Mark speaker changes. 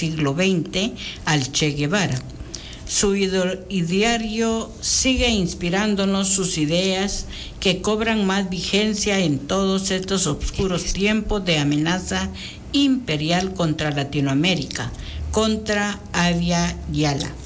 Speaker 1: siglo XX al Che Guevara. Su ideario sigue inspirándonos, sus ideas que cobran más vigencia en todos estos oscuros tiempos de amenaza imperial contra Latinoamérica, contra Avia Yala.